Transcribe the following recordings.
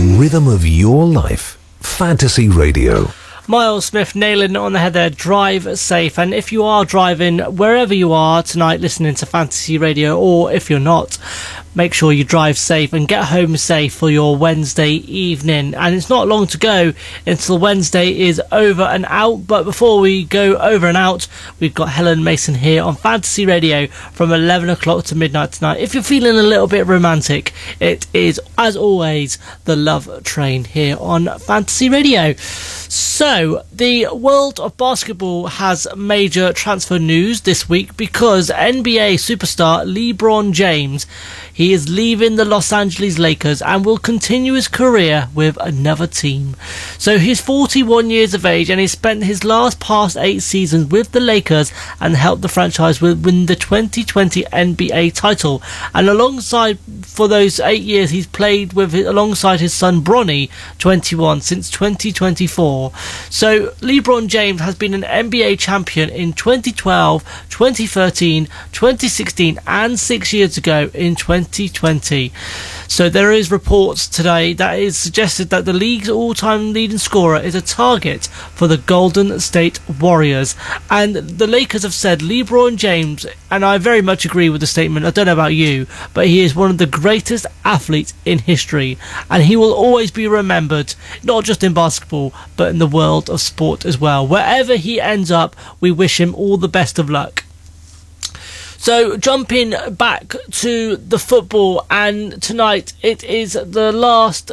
rhythm of your life. Fantasy Radio. Miles Smith nailing it on the head there. Drive safe. And if you are driving, wherever you are tonight listening to Fantasy Radio, or if you're not, make sure you drive safe and get home safe for your Wednesday evening. And it's not long to go until Wednesday is over and out. But before we go over and out, we've got Helen Mason here on Fantasy Radio from 11 o'clock to midnight tonight. If you're feeling a little bit romantic, it is, as always, the Love Train here on Fantasy Radio. So, the world of basketball has major transfer news this week because NBA superstar LeBron James, he is leaving the Los Angeles Lakers and will continue his career with another team. So he's 41 years of age and he spent his past 8 seasons with the Lakers and helped the franchise win the 2020 NBA title. And alongside, for those 8 years, he's played alongside his son Bronny, 21, since 2024. So LeBron James has been an NBA champion in 2012, 2013, 2016 and 6 years ago in 2020. So there is reports today that is suggested that the league's all-time leading scorer is a target for the Golden State Warriors. And the Lakers have said LeBron James, and I very much agree with the statement, I don't know about you, but he is one of the greatest athletes in history. And he will always be remembered, not just in basketball, but in the world of sport as well. Wherever he ends up, we wish him all the best of luck. So jumping back to the football, and tonight it is the last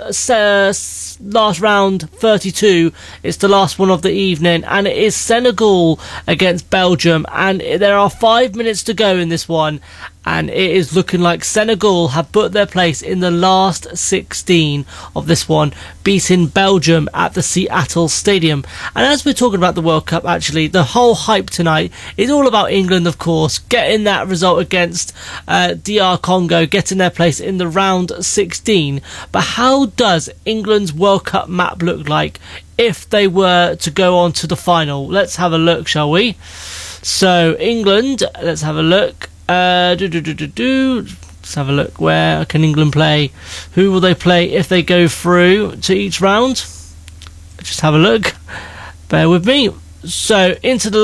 round 32. It's the last one of the evening, and it is Senegal against Belgium, and there are 5 minutes to go in this one. And it is looking like Senegal have put their place in the last 16 of this one, beating Belgium at the Seattle Stadium. And as we're talking about the World Cup, actually, the whole hype tonight is all about England, of course, getting that result against DR Congo, getting their place in the round 16. But how does England's World Cup map look like if they were to go on to the final? Let's have a look, shall we? So England, let's have a look. Let's have a look. Where can England play? Who will they play if they go through to each round? Just have a look. Bear with me. So into the